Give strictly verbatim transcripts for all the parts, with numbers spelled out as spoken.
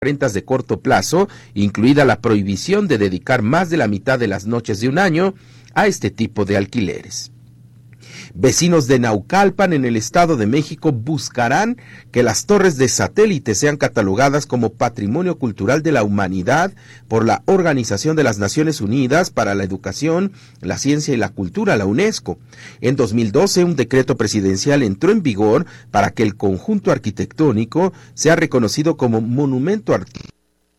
rentas de corto plazo, incluida la prohibición de dedicar más de la mitad de las noches de un año a este tipo de alquileres. Vecinos de Naucalpan, en el Estado de México, buscarán que las torres de satélite sean catalogadas como Patrimonio Cultural de la Humanidad por la Organización de las Naciones Unidas para la Educación, la Ciencia y la Cultura, la UNESCO. En dos mil doce, un decreto presidencial entró en vigor para que el conjunto arquitectónico sea reconocido como monumento artístico,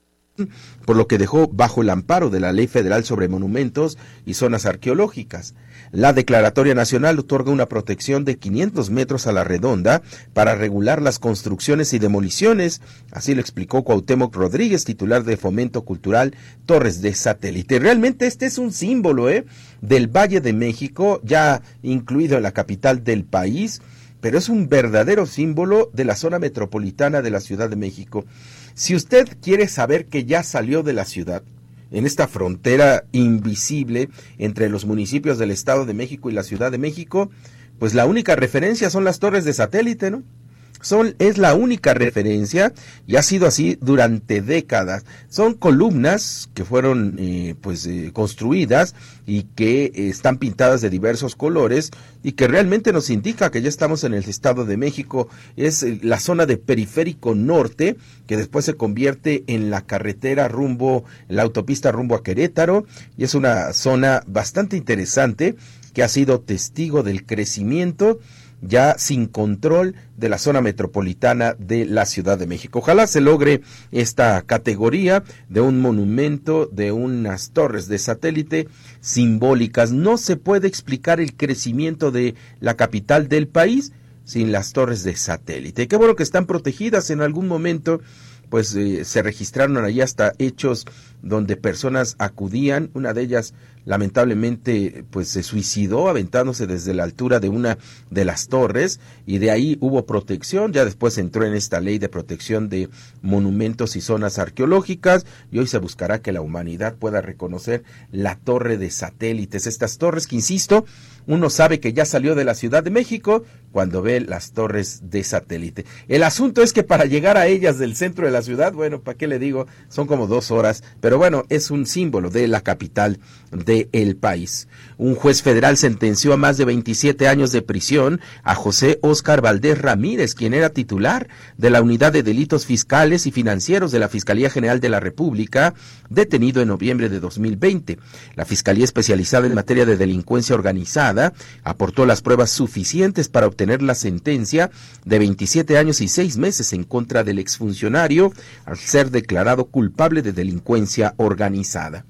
por lo que dejó bajo el amparo de la Ley Federal sobre Monumentos y Zonas Arqueológicas. La Declaratoria Nacional otorga una protección de quinientos metros a la redonda para regular las construcciones y demoliciones, así lo explicó Cuauhtémoc Rodríguez, titular de Fomento Cultural Torres de Satélite. Realmente este es un símbolo ¿eh? del Valle de México, ya incluido en la capital del país, pero es un verdadero símbolo de la zona metropolitana de la Ciudad de México. Si usted quiere saber que ya salió de la ciudad, en esta frontera invisible entre los municipios del Estado de México y la Ciudad de México, pues la única referencia son las torres de satélite, ¿no? Son, es la única referencia y ha sido así durante décadas. Son columnas que fueron eh, pues eh, construidas y que eh, están pintadas de diversos colores y que realmente nos indica que ya estamos en el Estado de México. Es eh, la zona de Periférico Norte, que después se convierte en la carretera rumbo, la autopista rumbo a Querétaro, y es una zona bastante interesante que ha sido testigo del crecimiento ya sin control de la zona metropolitana de la Ciudad de México. Ojalá se logre esta categoría de un monumento, de unas torres de satélite simbólicas. No se puede explicar el crecimiento de la capital del país sin las torres de satélite. Qué bueno que están protegidas. En algún momento pues eh, se registraron allí hasta hechos donde personas acudían, una de ellas lamentablemente pues se suicidó aventándose desde la altura de una de las torres, y de ahí hubo protección. Ya después entró en esta ley de protección de monumentos y zonas arqueológicas, y hoy se buscará que la humanidad pueda reconocer la torre de satélites, estas torres que, insisto, uno sabe que ya salió de la Ciudad de México cuando ve las torres de satélite. El asunto es que para llegar a ellas del centro de la ciudad, bueno, ¿para qué le digo? Son como dos horas, pero bueno, es un símbolo de la capital del país. Un juez federal sentenció a más de veintisiete años de prisión a José Óscar Valdés Ramírez, quien era titular de la Unidad de Delitos Fiscales y Financieros de la Fiscalía General de la República, detenido en noviembre de dos mil veinte. La Fiscalía Especializada en Materia de Delincuencia Organizada aportó las pruebas suficientes para obtener la sentencia de veintisiete años y seis meses en contra del exfuncionario, al ser declarado culpable de delincuencia organizada.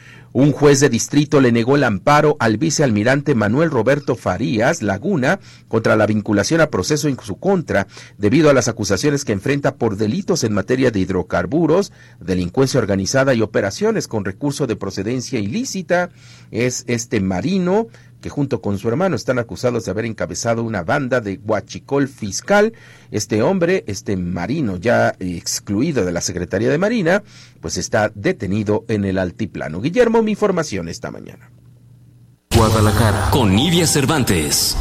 Un juez de distrito le negó el amparo al vicealmirante Manuel Roberto Farías Laguna contra la vinculación a proceso en su contra, debido a las acusaciones que enfrenta por delitos en materia de hidrocarburos, delincuencia organizada y operaciones con recurso de procedencia ilícita. Es este marino que junto con su hermano están acusados de haber encabezado una banda de huachicol fiscal. Este hombre, este marino ya excluido de la Secretaría de Marina, pues está detenido en el altiplano. Guillermo, mi información esta mañana. Guadalajara, con Nidia Cervantes.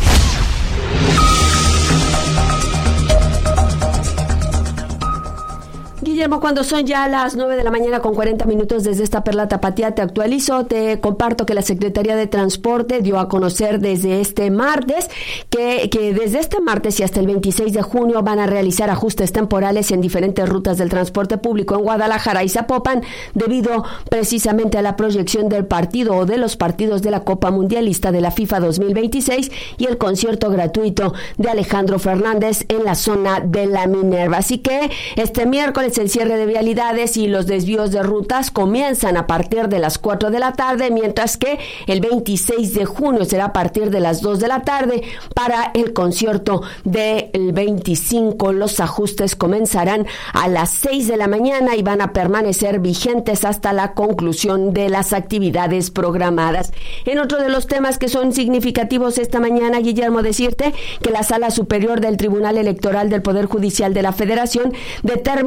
Guillermo, cuando son ya las nueve de la mañana con cuarenta minutos desde esta Perla Tapatía, te actualizo, te comparto que la Secretaría de Transporte dio a conocer desde este martes que, que desde este martes y hasta el veintiséis de junio van a realizar ajustes temporales en diferentes rutas del transporte público en Guadalajara y Zapopan, debido precisamente a la proyección del partido o de los partidos de la Copa Mundialista de la FIFA dos mil veintiséis y el concierto gratuito de Alejandro Fernández en la zona de la Minerva. Así que este miércoles el cierre de vialidades y los desvíos de rutas comienzan a partir de las cuatro de la tarde, mientras que el veintiséis de junio será a partir de las dos de la tarde. Para el concierto del veinticinco, los ajustes comenzarán a las seis de la mañana y van a permanecer vigentes hasta la conclusión de las actividades programadas. En otro de los temas que son significativos esta mañana, Guillermo, decirte que la Sala Superior del Tribunal Electoral del Poder Judicial de la Federación determinó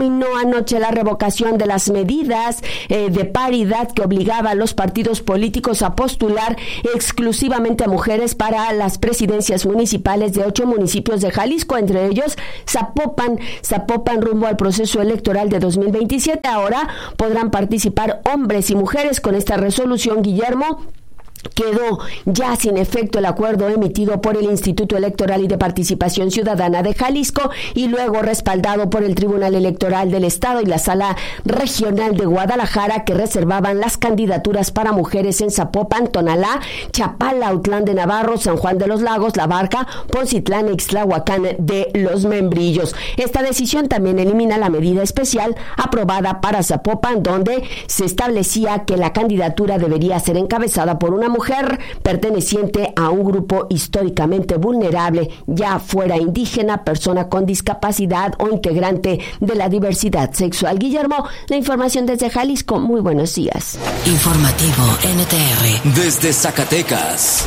anoche la revocación de las medidas eh, de paridad que obligaba a los partidos políticos a postular exclusivamente a mujeres para las presidencias municipales de ocho municipios de Jalisco, entre ellos Zapopan. Zapopan rumbo al proceso electoral de dos mil veintisiete. Ahora podrán participar hombres y mujeres. Con esta resolución, Guillermo, quedó ya sin efecto el acuerdo emitido por el Instituto Electoral y de Participación Ciudadana de Jalisco y luego respaldado por el Tribunal Electoral del Estado y la Sala Regional de Guadalajara, que reservaban las candidaturas para mujeres en Zapopan, Tonalá, Chapala, Autlán de Navarro, San Juan de los Lagos, La Barca, Poncitlán, Ixtlahuacán de los Membrillos. Esta decisión también elimina la medida especial aprobada para Zapopan, donde se establecía que la candidatura debería ser encabezada por una mujer perteneciente a un grupo históricamente vulnerable, ya fuera indígena, persona con discapacidad o integrante de la diversidad sexual. Guillermo, la información desde Jalisco. Muy buenos días. Informativo N T R. Desde Zacatecas.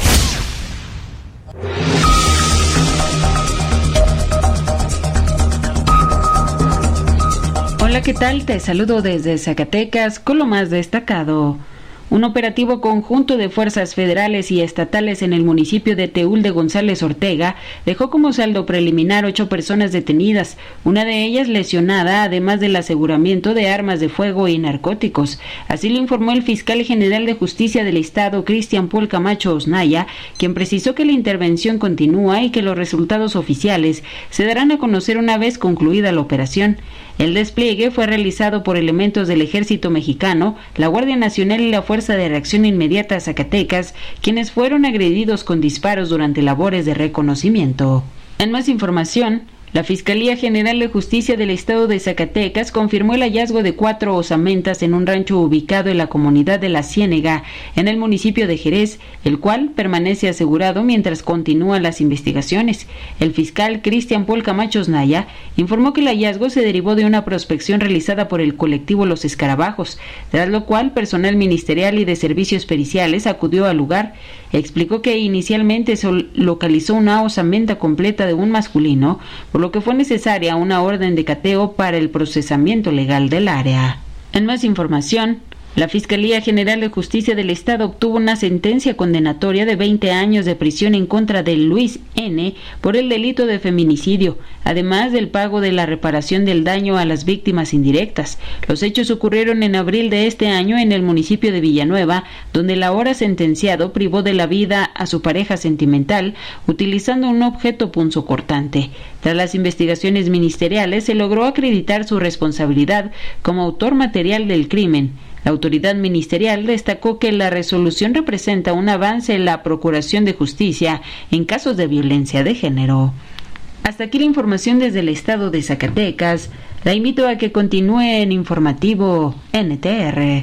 Hola, ¿qué tal? Te saludo desde Zacatecas con lo más destacado. Un operativo conjunto de fuerzas federales y estatales en el municipio de Teúl de González Ortega dejó como saldo preliminar ocho personas detenidas, una de ellas lesionada, además del aseguramiento de armas de fuego y narcóticos. Así lo informó el fiscal general de Justicia del Estado, Cristian Paul Camacho Osnaya, quien precisó que la intervención continúa y que los resultados oficiales se darán a conocer una vez concluida la operación. El despliegue fue realizado por elementos del Ejército Mexicano, la Guardia Nacional y la Fuerza de Reacción Inmediata Zacatecas, quienes fueron agredidos con disparos durante labores de reconocimiento. En más información, la Fiscalía General de Justicia del Estado de Zacatecas confirmó el hallazgo de cuatro osamentas en un rancho ubicado en la comunidad de La Ciénega, en el municipio de Jerez, el cual permanece asegurado mientras continúan las investigaciones. El fiscal Cristian Paul Camacho Osnaya informó que el hallazgo se derivó de una prospección realizada por el colectivo Los Escarabajos, tras lo cual personal ministerial y de servicios periciales acudió al lugar. Explicó que inicialmente se localizó una osamenta completa de un masculino, por lo que fue necesaria una orden de cateo para el procesamiento legal del área. En más información, la Fiscalía General de Justicia del Estado obtuvo una sentencia condenatoria de veinte años de prisión en contra de Luis N. por el delito de feminicidio, además del pago de la reparación del daño a las víctimas indirectas. Los hechos ocurrieron en abril de este año en el municipio de Villanueva, donde el ahora sentenciado privó de la vida a su pareja sentimental utilizando un objeto punzocortante. Tras las investigaciones ministeriales, se logró acreditar su responsabilidad como autor material del crimen. La autoridad ministerial destacó que la resolución representa un avance en la procuración de justicia en casos de violencia de género. Hasta aquí la información desde el estado de Zacatecas. La invito a que continúe en Informativo N T R.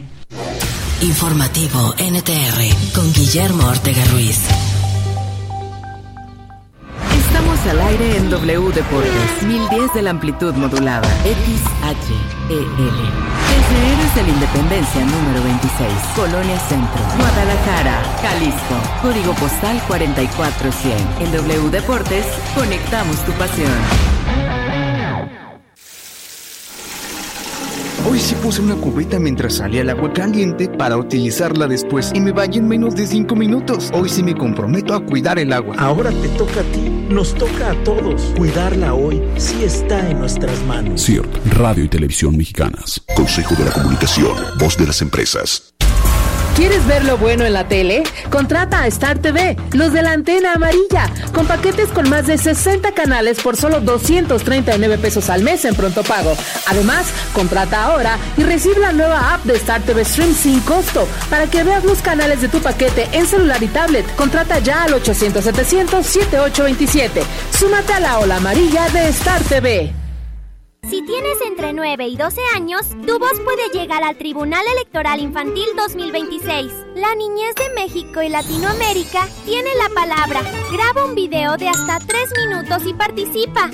Informativo N T R con Guillermo Ortega Ruiz. Estamos al aire en W Deportes, mil diez de la amplitud modulada, X H E L. Desde Héroes de la Independencia número veintiséis, Colonia Centro, Guadalajara, Jalisco, código postal cuarenta y cuatro cien. En W Deportes, conectamos tu pasión. Hoy sí puse una cubeta mientras salía el agua caliente para utilizarla después y me bañé en menos de cinco minutos. Hoy sí me comprometo a cuidar el agua. Ahora te toca a ti, nos toca a todos. Cuidarla hoy sí está en nuestras manos. C I R T, Radio y Televisión Mexicanas. Consejo de la Comunicación, voz de las empresas. ¿Quieres ver lo bueno en la tele? Contrata a Star T V, los de la antena amarilla, con paquetes con más de sesenta canales por solo doscientos treinta y nueve pesos al mes en pronto pago. Además, contrata ahora y recibe la nueva app de Star T V Stream sin costo para que veas los canales de tu paquete en celular y tablet. Contrata ya al ochocientos setecientos setenta y ocho veintisiete. Súmate a la ola amarilla de Star T V. Si tienes entre nueve y doce años, tu voz puede llegar al Tribunal Electoral Infantil dos mil veintiséis. La niñez de México y Latinoamérica tiene la palabra. Graba un video de hasta tres minutos y participa.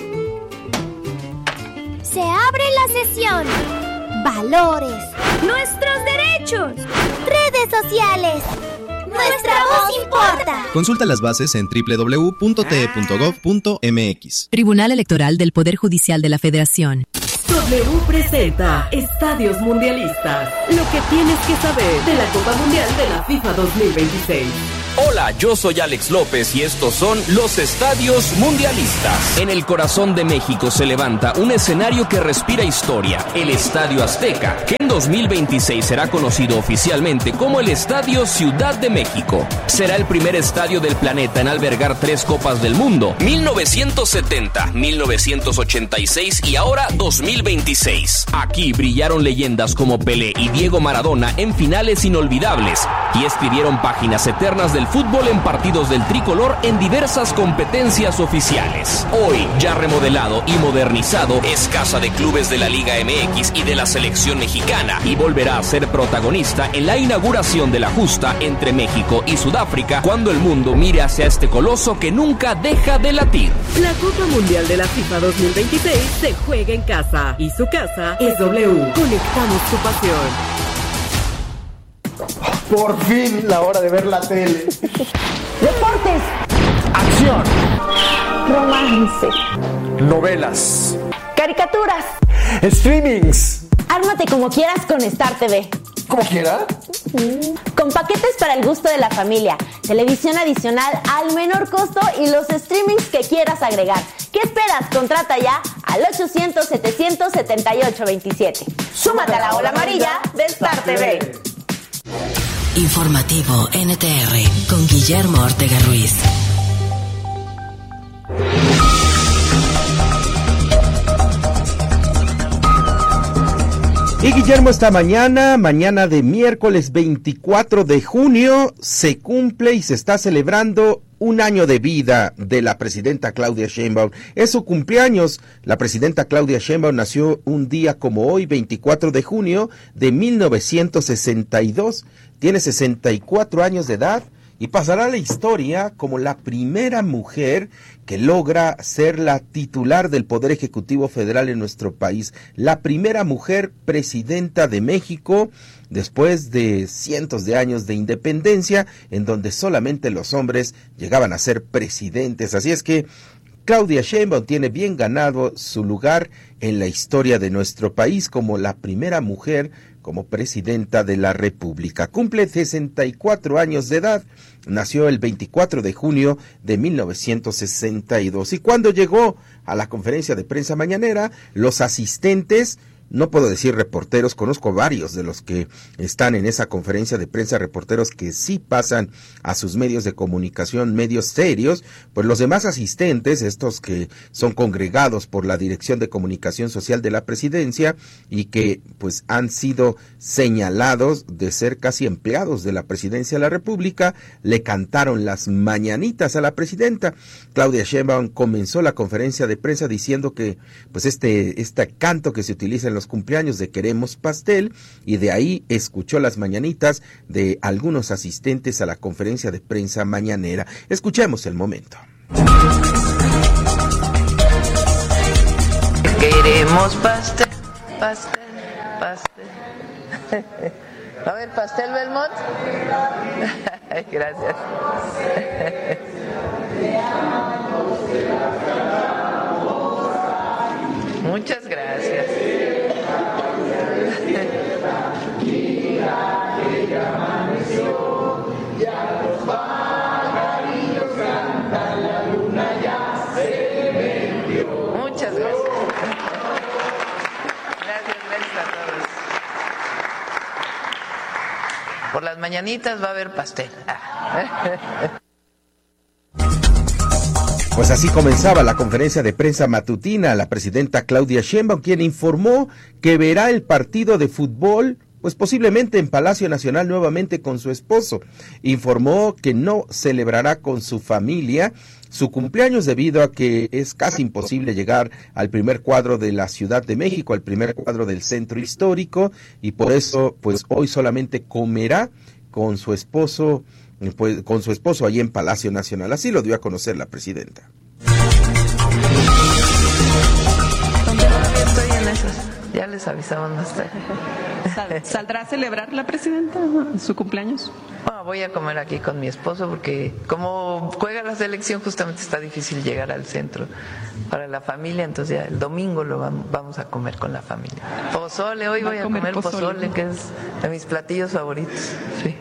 Se abre la sesión. Valores. Nuestros derechos. Redes sociales. Nuestra voz importa. Consulta las bases en doble u doble u doble u punto t e punto gov punto m x. Tribunal Electoral del Poder Judicial de la Federación. W presenta Estadios Mundialistas. Lo que tienes que saber de la Copa Mundial de la FIFA dos mil veintiséis. Hola, yo soy Alex López y estos son los Estadios Mundialistas. En el corazón de México se levanta un escenario que respira historia, el Estadio Azteca, que en dos mil veintiséis será conocido oficialmente como el Estadio Ciudad de México. Será el primer estadio del planeta en albergar tres Copas del Mundo, mil novecientos setenta, mil novecientos ochenta y seis y ahora dos mil veintiséis. Aquí brillaron leyendas como Pelé y Diego Maradona en finales inolvidables y escribieron páginas eternas del fútbol en partidos del tricolor en diversas competencias oficiales. Hoy, ya remodelado y modernizado, es casa de clubes de la Liga M X y de la selección mexicana y volverá a ser protagonista en la inauguración de la justa entre México y Sudáfrica cuando el mundo mire hacia este coloso que nunca deja de latir. La Copa Mundial de la FIFA dos mil veintiséis se juega en casa y su casa es W. Conectamos tu pasión. Por fin, la hora de ver la tele. Deportes. Acción. Romance. Novelas. Caricaturas. Streamings. Ármate como quieras con Star T V. ¿Cómo quiera? Con paquetes para el gusto de la familia, televisión adicional al menor costo y los streamings que quieras agregar. ¿Qué esperas? Contrata ya al ochocientos, setecientos setenta y ocho veintisiete. Súmate a la ola amarilla de Star T V. Informativo N T R con Guillermo Ortega Ruiz. Y Guillermo, esta mañana, mañana de miércoles veinticuatro de junio, se cumple y se está celebrando un año de vida de la presidenta Claudia Sheinbaum. Es su cumpleaños. La presidenta Claudia Sheinbaum nació un día como hoy, veinticuatro de junio de mil novecientos sesenta y dos. Tiene sesenta y cuatro años de edad y pasará a la historia como la primera mujer que logra ser la titular del Poder Ejecutivo Federal en nuestro país. La primera mujer presidenta de México después de cientos de años de independencia, en donde solamente los hombres llegaban a ser presidentes. Así es que Claudia Sheinbaum tiene bien ganado su lugar en la historia de nuestro país como la primera mujer como presidenta de la República. Cumple sesenta y cuatro años de edad, nació el veinticuatro de junio de mil novecientos sesenta y dos. Y cuando llegó a la conferencia de prensa mañanera, los asistentes, no puedo decir reporteros, conozco varios de los que están en esa conferencia de prensa, reporteros que sí pasan a sus medios de comunicación, medios serios, pues los demás asistentes, estos que son congregados por la Dirección de Comunicación Social de la Presidencia y que pues han sido señalados de ser casi empleados de la Presidencia de la República, le cantaron las mañanitas a la presidenta. Claudia Sheinbaum comenzó la conferencia de prensa diciendo que pues este, este canto que se utiliza en los cumpleaños de Queremos Pastel, y de ahí escuchó las mañanitas de algunos asistentes a la conferencia de prensa mañanera. Escuchemos el momento. Queremos pastel, pastel, pastel. A ver, pastel Belmont. Gracias. Muchas gracias. Muchas gracias. Gracias, gracias a todos. Por las mañanitas va a haber pastel. Pues así comenzaba la conferencia de prensa matutina la presidenta Claudia Sheinbaum, quien informó que verá el partido de fútbol pues posiblemente en Palacio Nacional nuevamente con su esposo. Informó que no celebrará con su familia su cumpleaños debido a que es casi imposible llegar al primer cuadro de la Ciudad de México, al primer cuadro del centro histórico, y por eso pues hoy solamente comerá con su esposo, pues con su esposo allí en Palacio Nacional. Así lo dio a conocer la presidenta. Todavía estoy en esas. Ya les les avisamos más tarde. ¿Sal, ¿Saldrá a celebrar la presidenta su cumpleaños? Bueno, voy a comer aquí con mi esposo porque como juega la selección justamente está difícil llegar al centro para la familia, entonces ya el domingo lo vamos a comer con la familia. Pozole, hoy voy a comer, comer pozole, pozole, que es de mis platillos favoritos. Sí.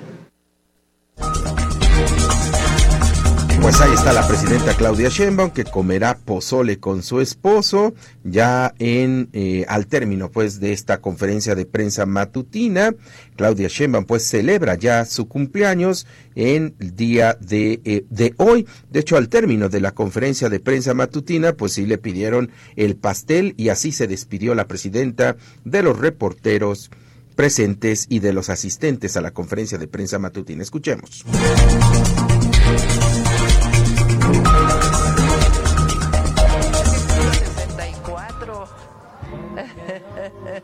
Pues ahí está la presidenta Claudia Sheinbaum, que comerá pozole con su esposo ya en eh, al término pues de esta conferencia de prensa matutina. Claudia Sheinbaum pues celebra ya su cumpleaños en el día de, eh, de hoy. De hecho, al término de la conferencia de prensa matutina pues sí le pidieron el pastel y así se despidió la presidenta de los reporteros presentes y de los asistentes a la conferencia de prensa matutina. Escuchemos.